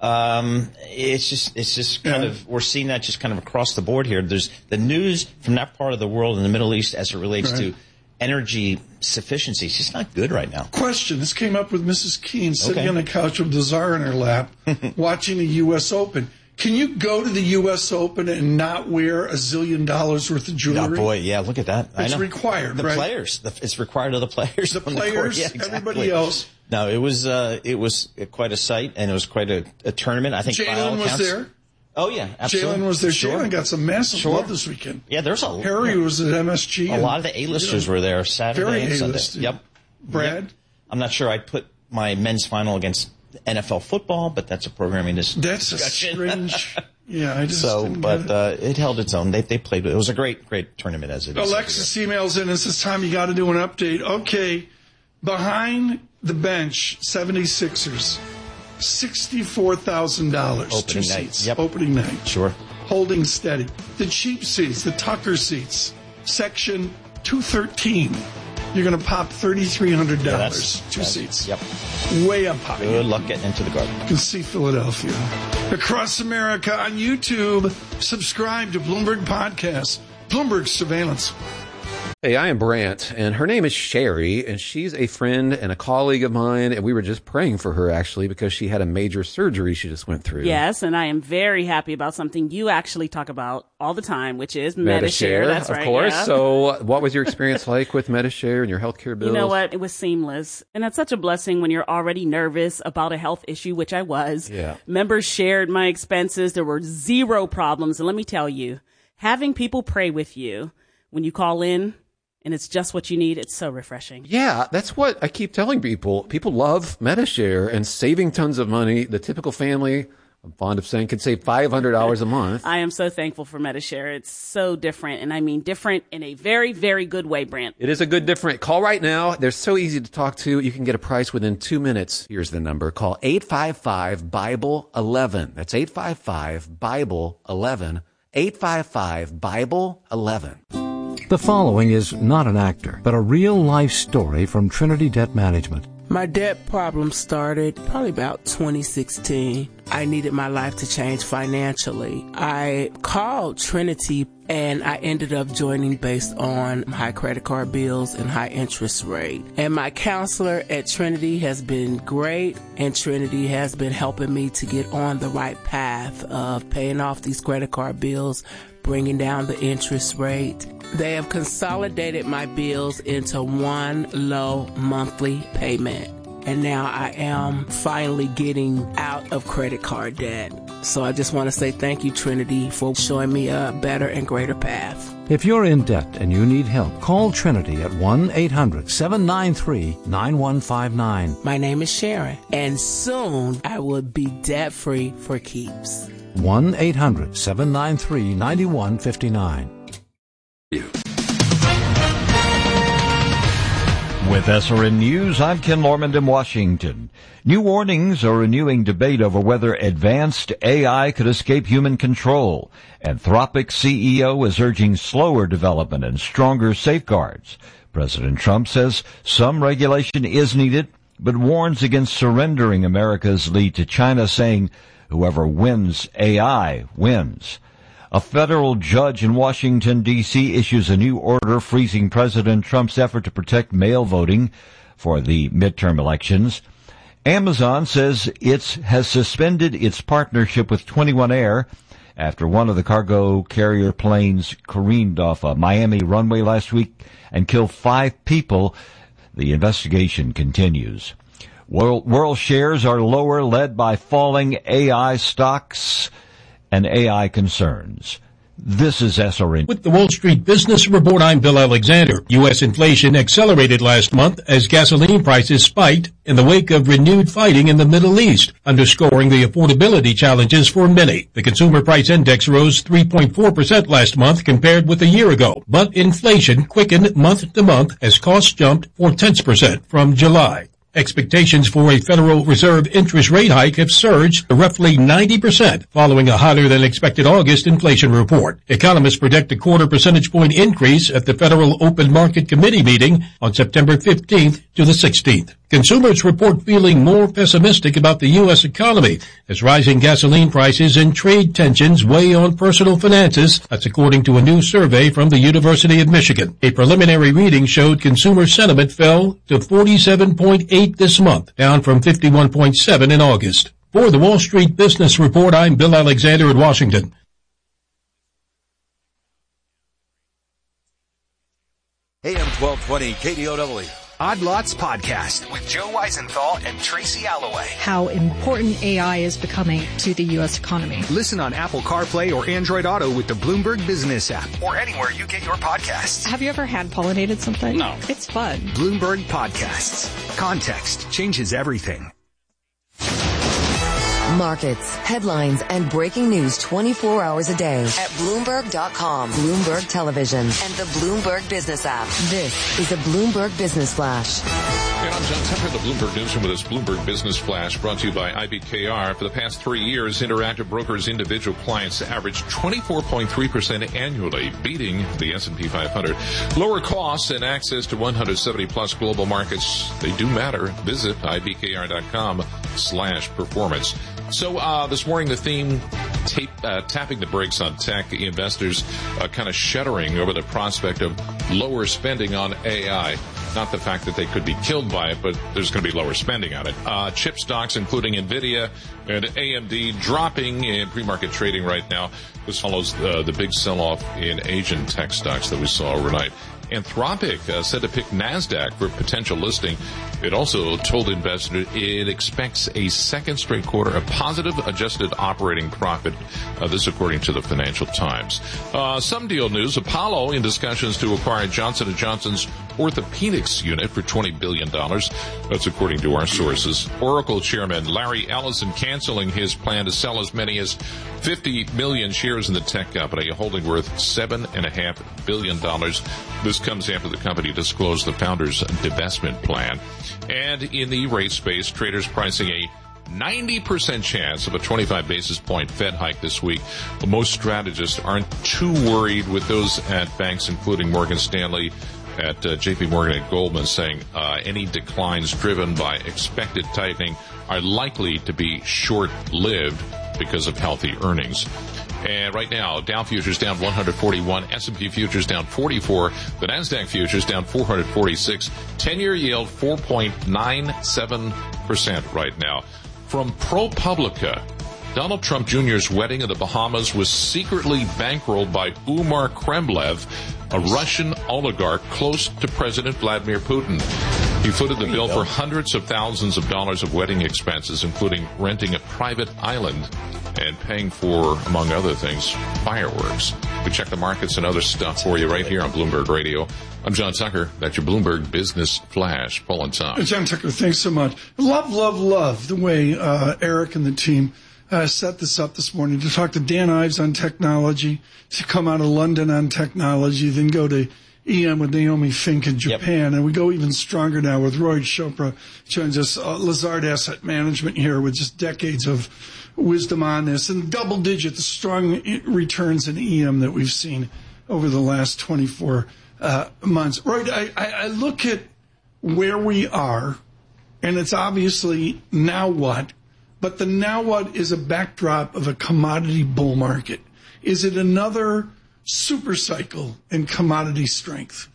Um, it's just, it's just kind yeah. of, we're seeing that just kind of across the board here. There's the news from that part of the world in the Middle East as it relates right. to energy sufficiency. It's just not good right now. Question. This came up with Missus Keene sitting okay. on the couch with the czar in her lap, watching the U S Open. Can you go to the U S Open and not wear a zillion dollars worth of jewelry? Oh, boy, yeah, look at that. It's I know. required, the right? Players. The, it's required of the players. The on players, the yeah, exactly. everybody else. No, it was uh, it was quite a sight, and it was quite a, a tournament. I think Jalen was there. Oh, yeah, absolutely. Jalen was there. Sure. Jalen got some massive sure. love this weekend. Yeah, there's a Harry yeah. was at M S G. A and, lot of the A-listers you know, were there Saturday very and Sunday. A-listed. Yep. Brad? Yep. I'm not sure I'd put my men's final against N F L football, but that's a programming dis- That's discussion. a strange... Yeah, I just so, didn't but get it. Uh, it held its own. They they played. It was a great, great tournament as it is. Alexis emails in and says, Tom, you got to do an update. Okay, behind the bench, seventy-sixers, sixty-four thousand dollars. Opening two night. Seats. Yep. Opening night. Sure. Holding steady. The cheap seats, the Tucker seats, section two thirteen. You're going to pop three thousand three hundred dollars. Yeah, two that's, seats. Yep. Way up high. Good luck getting into the garden. You can see Philadelphia. Across America on YouTube, subscribe to Bloomberg Podcasts, Bloomberg Surveillance. Hey, I am Brant, and her name is Sherry, and she's a friend and a colleague of mine, and we were just praying for her, actually, because she had a major surgery she just went through. Yes, and I am very happy about something you actually talk about all the time, which is Medi-Share. Medi-Share, That's of right, course. yeah. So what was your experience like with Medi-Share and your healthcare bills? You know what? It was seamless. And that's such a blessing when you're already nervous about a health issue, which I was. Yeah. Members shared my expenses. There were zero problems. And let me tell you, having people pray with you when you call in, and it's just what you need. It's so refreshing. Yeah, that's what I keep telling people. People love Medi-Share and saving tons of money. The typical family, I'm fond of saying, can save five hundred dollars a month. I am so thankful for Medi-Share. It's so different, and I mean different in a very, very good way, Brant. It is a good different. Call right now. They're so easy to talk to. You can get a price within two minutes. Here's the number. Call eight five five, Bible eleven. That's eight five five, Bible eleven. eight five five, Bible eleven. The following is not an actor, but a real-life story from Trinity Debt Management. My debt problem started probably about twenty sixteen. I needed my life to change financially. I called Trinity and I ended up joining based on high credit card bills and high interest rate. And my counselor at Trinity has been great, and Trinity has been helping me to get on the right path of paying off these credit card bills, bringing down the interest rate. They have consolidated my bills into one low monthly payment. And now I am finally getting out of credit card debt. So I just want to say thank you, Trinity, for showing me a better and greater path. If you're in debt and you need help, call Trinity at one eight hundred, seven nine three, nine one five nine. My name is Sharon, and soon I will be debt-free for keeps. one eight hundred, seven nine three, nine one five nine. With S R N News, I'm Ken Lormand in Washington. New warnings are renewing debate over whether advanced A I could escape human control. Anthropic C E O is urging slower development and stronger safeguards. President Trump says some regulation is needed, but warns against surrendering America's lead to China, saying Whoever wins A I wins. A federal judge in Washington, D C issues a new order freezing President Trump's effort to protect mail voting for the midterm elections. Amazon says it has suspended its partnership with twenty-one Air after one of the cargo carrier planes careened off a Miami runway last week and killed five people. The investigation continues. World, world shares are lower, led by falling A I stocks and A I concerns. This is S R N. With the Wall Street Business Report, I'm Bill Alexander. U S inflation accelerated last month as gasoline prices spiked in the wake of renewed fighting in the Middle East, underscoring the affordability challenges for many. The Consumer Price Index rose three point four percent last month compared with a year ago, but inflation quickened month to month as costs jumped four tenths percent from July. Expectations for a Federal Reserve interest rate hike have surged to roughly ninety percent following a hotter-than-expected August inflation report. Economists predict a quarter percentage point increase at the Federal Open Market Committee meeting on September fifteenth to the sixteenth. Consumers report feeling more pessimistic about the U S economy as rising gasoline prices and trade tensions weigh on personal finances. That's according to a new survey from the University of Michigan. A preliminary reading showed consumer sentiment fell to forty-seven point eight this month, down from fifty-one point seven in August. For the Wall Street Business Report, I'm Bill Alexander in Washington. A M twelve twenty K D O W. Odd Lots Podcast with Joe Weisenthal and Tracy Alloway. How important A I is becoming to the U S economy. Listen on Apple CarPlay or Android Auto with the Bloomberg Business app or anywhere you get your podcasts. Have you ever hand pollinated something? No. It's fun. Bloomberg Podcasts. Context changes everything. Markets, headlines, and breaking news twenty-four hours a day at Bloomberg dot com, Bloomberg Television, and the Bloomberg Business app. This is a Bloomberg Business Flash. And I'm John Tucker, the Bloomberg Newsroom with this Bloomberg Business Flash brought to you by I B K R. For the past three years, Interactive Brokers' individual clients averaged twenty-four point three percent annually, beating the S and P five hundred. Lower costs and access to one hundred seventy plus global markets, they do matter. Visit I B K R dot com slash performance. So uh this morning, the theme, tape, uh, tapping the brakes on tech, investors uh, kind of shuddering over the prospect of lower spending on A I. Not the fact that they could be killed by it, but there's going to be lower spending on it. Uh, chip stocks, including NVIDIA and A M D, dropping in pre-market trading right now. This follows uh, the big sell-off in Asian tech stocks that we saw overnight. Anthropic uh, said to pick NASDAQ for potential listing. It also told investors it expects a second straight quarter of positive adjusted operating profit. Uh, this according to the Financial Times. Uh, some deal news. Apollo in discussions to acquire Johnson and Johnson's orthopedics unit for twenty billion dollars. That's according to our sources. Oracle chairman Larry Ellison canceling his plan to sell as many as fifty million shares in the tech company, a holding worth seven point five billion dollars. This comes after the company disclosed the founder's divestment plan. And in the rate space, traders pricing a ninety percent chance of a twenty-five basis point Fed hike this week. But most strategists aren't too worried, with those at banks including Morgan Stanley, at uh, J P Morgan and Goldman saying uh, any declines driven by expected tightening are likely to be short-lived because of healthy earnings. And right now, Dow futures down one hundred forty-one, S and P futures down forty-four, the NASDAQ futures down four hundred forty-six, ten-year yield four point nine seven percent right now. From ProPublica, Donald Trump Junior's wedding in the Bahamas was secretly bankrolled by Umar Kremlev, a Russian oligarch close to President Vladimir Putin. He footed the bill for hundreds of thousands of dollars of wedding expenses, including renting a private island and paying for, among other things, fireworks. We check the markets and other stuff for you right here on Bloomberg Radio. I'm John Tucker. That's your Bloomberg Business Flash. Paul and Tom. John Tucker, thanks so much. Love, love, love the way uh, Eric and the team uh, set this up this morning to talk to Dan Ives on technology, to come out of London on technology, then go to E M with Naomi Fink in Japan. Yep. And we go even stronger now with Roy Chopra joins us, uh, Lazard Asset Management here with just decades of wisdom on this and double digit, the strong returns in E M that we've seen over the last twenty-four uh, months. Roy, I, I, I look at where we are, and it's obviously now what? but the now what is a backdrop of a commodity bull market. Is it another super cycle in commodity strength?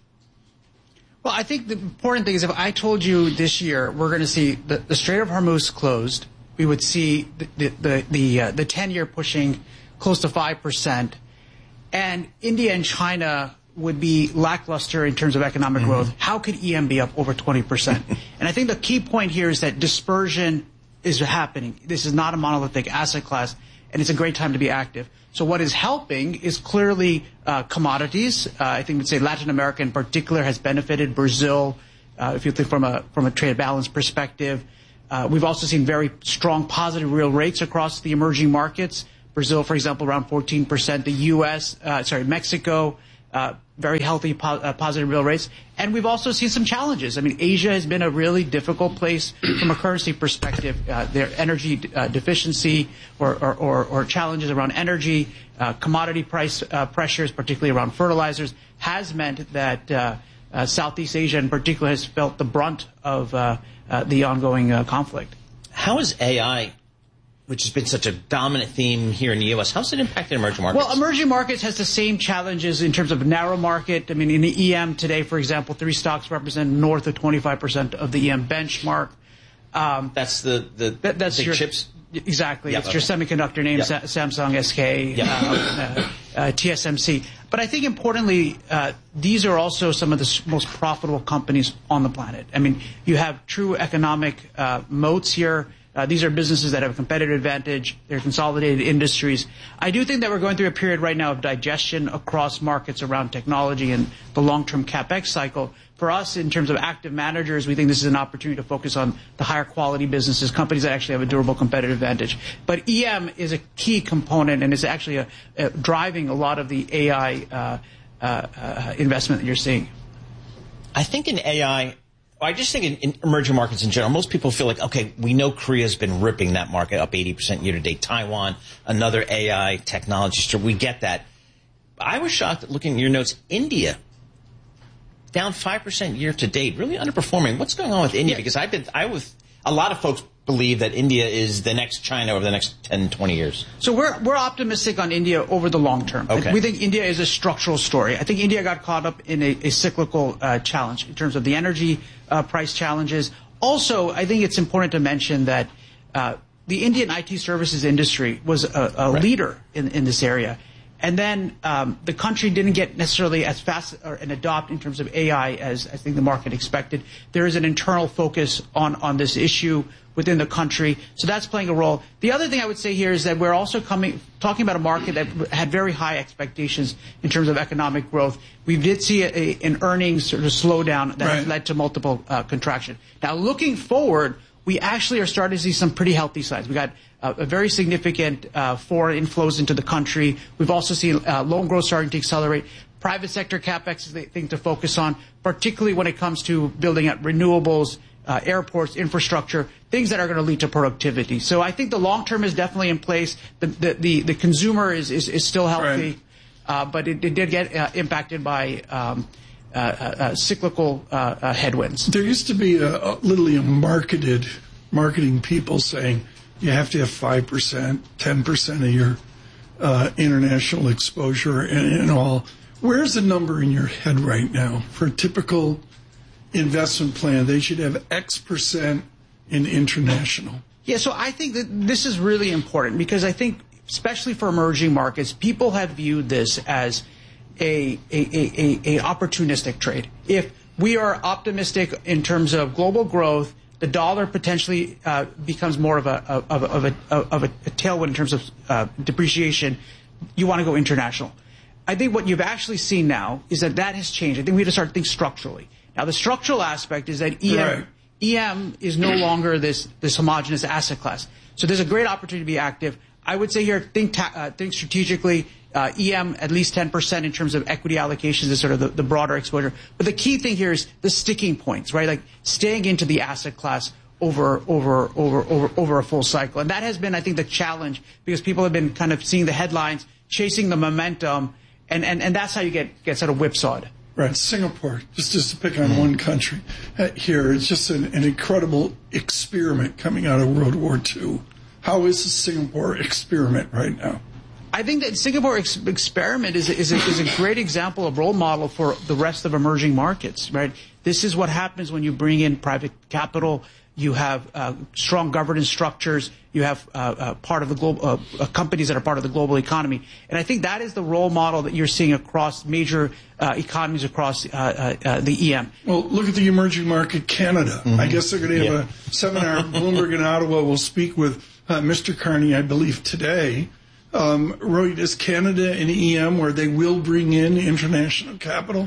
Well, I think the important thing is if I told you this year we're going to see the, the Strait of Hormuz closed, we would see the the the, the, uh, the ten-year pushing close to five percent, and India and China would be lackluster in terms of economic mm-hmm. growth. How could E M be up over twenty percent? And I think the key point here is that dispersion is happening. This is not a monolithic asset class, and it's a great time to be active. So what is helping is clearly uh, commodities. Uh, I think we'd say Latin America in particular has benefited. Brazil, uh, if you think from a from a trade balance perspective. Uh, we've also seen very strong positive real rates across the emerging markets. Brazil, for example, around fourteen percent. The U S, uh, sorry, Mexico, uh, very healthy po uh, positive real rates. And we've also seen some challenges. I mean, Asia has been a really difficult place from a currency perspective. Uh, their energy uh, deficiency or, or, or, or challenges around energy, uh, commodity price uh, pressures, particularly around fertilizers, has meant that uh, uh, Southeast Asia in particular has felt the brunt of uh, uh, the ongoing uh, conflict. How is A I, which has been such a dominant theme here in the U S, how's it impacted emerging markets? Well, emerging markets has the same challenges in terms of narrow market. I mean, in the E M today, for example, three stocks represent north of twenty-five percent of the E M benchmark. Um, that's the, the that, that's big your, chips? Exactly. Yep, it's okay. your semiconductor names, Yep. Samsung, S K, Yep. uh, uh, T S M C. But I think importantly, uh, these are also some of the most profitable companies on the planet. I mean, you have true economic uh, moats here. Uh, these are businesses that have a competitive advantage. They're consolidated industries. I do think that we're going through a period right now of digestion across markets around technology and the long-term CapEx cycle. For us, in terms of active managers, we think this is an opportunity to focus on the higher quality businesses, companies that actually have a durable competitive advantage. But E M is a key component and is actually a, a driving a lot of the A I uh, uh, uh, investment that you're seeing. I think in A I, I just think in, in emerging markets in general, most people feel like, okay, we know Korea's been ripping that market up eighty percent year to date. Taiwan, another A I technology store. We get that. I was shocked at looking at your notes. India, down five percent year to date, really underperforming. What's going on with India? Yeah. Because I've been, I was, a lot of folks believe that India is the next China over the next ten, twenty years. So we're, we're optimistic on India over the long term. Okay. We think India is a structural story. I think India got caught up in a, a cyclical uh, challenge in terms of the energy uh, price challenges. Also, I think it's important to mention that uh, the Indian I T services industry was a, a right. leader in, in this area. And then um, the country didn't get necessarily as fast or, and adopt in terms of A I as I think the market expected. There is an internal focus on, on this issue within the country. So that's playing a role. The other thing I would say here is that we're also coming talking about a market that had very high expectations in terms of economic growth. We did see a, a, an earnings sort of slowdown that right. has led to multiple uh, contraction. Now, looking forward, we actually are starting to see some pretty healthy signs. We got uh, a very significant uh, foreign inflows into the country. We've also seen uh, loan growth starting to accelerate. Private sector capex is the thing to focus on, particularly when it comes to building out renewables, uh, airports, infrastructure, things that are going to lead to productivity. So I think the long term is definitely in place. The the the, the consumer is, is is still healthy, right. uh, but it, it did get uh, impacted by Um, Uh, uh, cyclical uh, uh, headwinds. There used to be a, a, literally a marketed marketing people saying you have to have five percent, ten percent of your uh, international exposure and, and all. Where's the number in your head right now for a typical investment plan? They should have X percent in international. Yeah, so I think that this is really important because I think, especially for emerging markets, people have viewed this as A, a, a, a opportunistic trade. If we are optimistic in terms of global growth, the dollar potentially uh, becomes more of a of a, of a, of a, a tailwind in terms of uh, depreciation. You want to go international. I think what you've actually seen now is that that has changed. I think we have to start to think structurally. Now, the structural aspect is that E M right. E M is no longer this this homogenous asset class. So there's a great opportunity to be active. I would say here, think ta uh, think strategically. Uh, E M at least ten percent in terms of equity allocations is sort of the, the broader exposure. But the key thing here is the sticking points, right? Like staying into the asset class over over over over over a full cycle, and that has been, I think, the challenge because people have been kind of seeing the headlines, chasing the momentum, and and, and that's how you get get sort of whipsawed. Right, Singapore, just just to pick on one country uh, here, it's just an, an incredible experiment coming out of World War Two. How is the Singapore experiment right now? I think that Singapore ex- experiment is a, is, a, is a great example, of role model for the rest of emerging markets, right? This is what happens when you bring in private capital. You have uh, strong governance structures. You have uh, uh, part of the global uh, uh, companies that are part of the global economy, and I think that is the role model that you're seeing across major uh, economies across uh, uh, uh, the E M. Well, look at the emerging market, Canada. Mm-hmm. I guess they're going to have yeah. a seminar. Bloomberg in Ottawa will speak with uh, Mister Carney, I believe, today. Um, Roy, is Canada an E M where they will bring in international capital?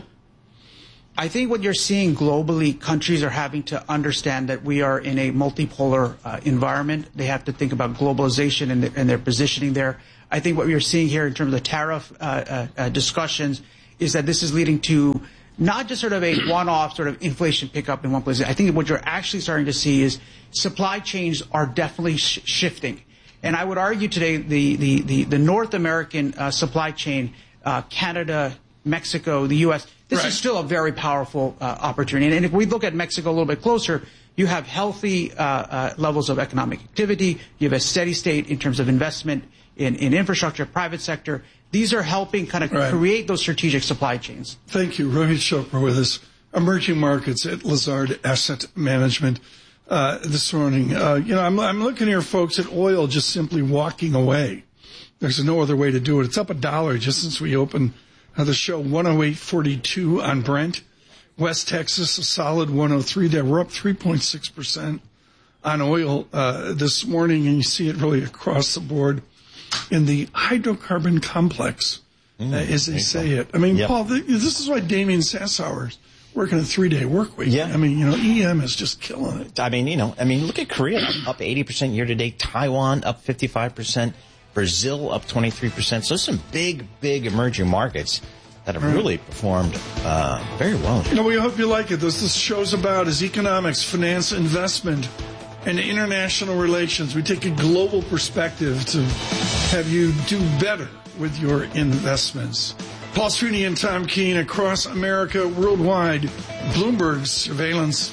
I think what you're seeing globally, countries are having to understand that we are in a multipolar uh, environment. They have to think about globalization and, the, and their positioning there. I think what you're seeing here in terms of the tariff uh, uh, uh, discussions is that this is leading to not just sort of a one-off sort of inflation pickup in one place. I think what you're actually starting to see is supply chains are definitely sh- shifting. And I would argue today the, the, the, the North American uh, supply chain, uh, Canada, Mexico, the U S, this right. is still a very powerful uh, opportunity. And, and if we look at Mexico a little bit closer, you have healthy uh, uh, levels of economic activity. You have a steady state in terms of investment in, in infrastructure, private sector. These are helping kind of right. create those strategic supply chains. Thank you. Rohit Chopra with us. Emerging markets at Lazard Asset Management. Uh, this morning, uh, you know, I'm, I'm looking here, folks, at oil just simply walking away. There's no other way to do it. It's up a dollar just since we opened uh, the show, one oh eight forty-two on Brent. West Texas, a solid one oh three there. We're up three point six percent on oil uh, this morning, and you see it really across the board in the hydrocarbon complex, mm, uh, as they say it. I mean, yep. Paul, th- this is why Damien Sassower's working a three-day work week. Yeah. I mean, you know, E M is just killing it. I mean, you know, I mean, look at Korea, up eighty percent year-to-date. Taiwan, up fifty-five percent. Brazil, up twenty-three percent. So some big, big emerging markets that have right. really performed uh, very well. You know, we hope you like it. This, this show's about is economics, finance, investment, and international relations. We take a global perspective to have you do better with your investments. Paul Sweeney and Tom Keene across America, worldwide, Bloomberg Surveillance.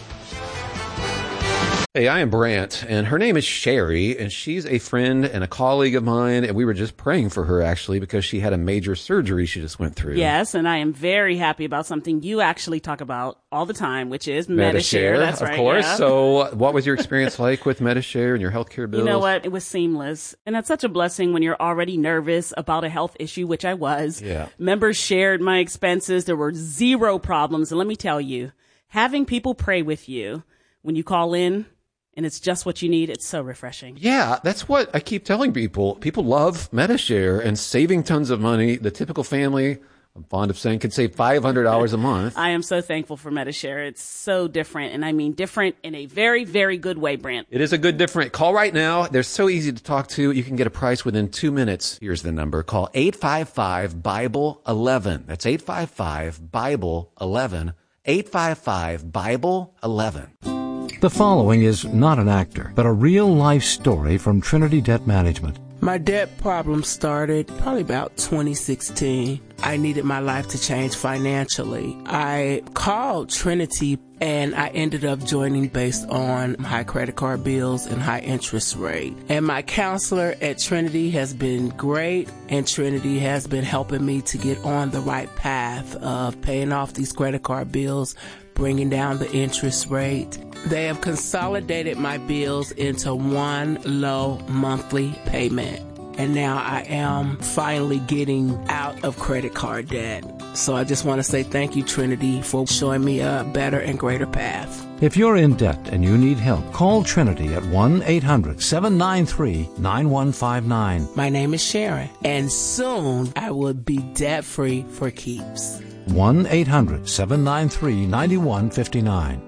Hey, I am Brant, and her name is Sherry, and she's a friend and a colleague of mine, and we were just praying for her, actually, because she had a major surgery she just went through. Yes, and I am very happy about something you actually talk about all the time, which is Medi-Share. That's of right, course. yeah. So what was your experience like with Medi-Share and your healthcare bills? You know what? It was seamless. And that's such a blessing when you're already nervous about a health issue, which I was. Yeah. Members shared my expenses. There were zero problems. And let me tell you, having people pray with you when you call in, and it's just what you need, it's so refreshing. Yeah, that's what I keep telling people. People love Medi-Share and saving tons of money. The typical family, I'm fond of saying, can save five hundred dollars a month. I am so thankful for Medi-Share. It's so different, and I mean different in a very, very good way, Brant. It is a good different. Call right now. They're so easy to talk to. You can get a price within two minutes. Here's the number. Call eight five five, Bible eleven. That's eight five five, Bible eleven. eight five five, Bible eleven. The following is not an actor, but a real-life story from Trinity Debt Management. My debt problem started probably about twenty sixteen. I needed my life to change financially. I called Trinity and I ended up joining based on high credit card bills and high interest rate. And my counselor at Trinity has been great, and Trinity has been helping me to get on the right path of paying off these credit card bills, bringing down the interest rate. They have consolidated my bills into one low monthly payment. And now I am finally getting out of credit card debt. So I just want to say thank you, Trinity, for showing me a better and greater path. If you're in debt and you need help, call Trinity at one eight hundred, seven nine three, nine one five nine. My name is Sharon, and soon I will be debt-free for keeps. one eight hundred, seven nine three, nine one five nine.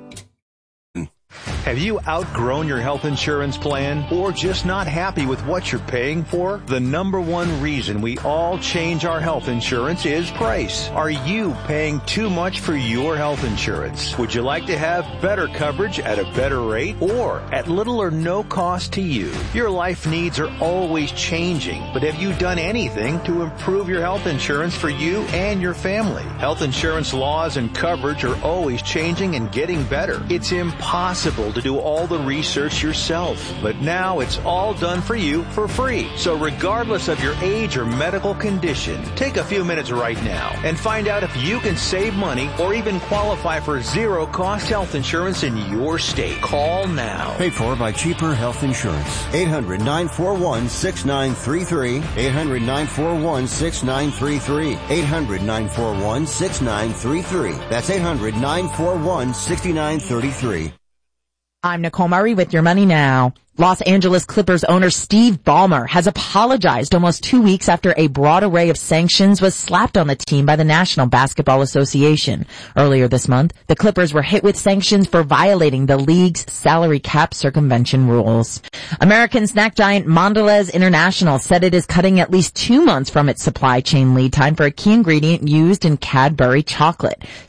Have you outgrown your health insurance plan or just not happy with what you're paying for? The number one reason we all change our health insurance is price. Are you paying too much for your health insurance? Would you like to have better coverage at a better rate or at little or no cost to you? Your life needs are always changing, but have you done anything to improve your health insurance for you and your family? Health insurance laws and coverage are always changing and getting better. It's impossible to do all the research yourself. But now it's all done for you for free. So regardless of your age or medical condition, take a few minutes right now and find out if you can save money or even qualify for zero cost health insurance in your state. Call now. Paid for by Cheaper Health Insurance. eight hundred nine four one six nine three three. eight hundred nine four one six nine three three. eight hundred nine four one six nine three three. That's eight hundred nine four one six nine three three. I'm Nicole Murray with Your Money Now. Los Angeles Clippers owner Steve Ballmer has apologized almost two weeks after a broad array of sanctions was slapped on the team by the National Basketball Association. Earlier this month, the Clippers were hit with sanctions for violating the league's salary cap circumvention rules. American snack giant Mondelez International said it is cutting at least two months from its supply chain lead time for a key ingredient used in Cadbury chocolate.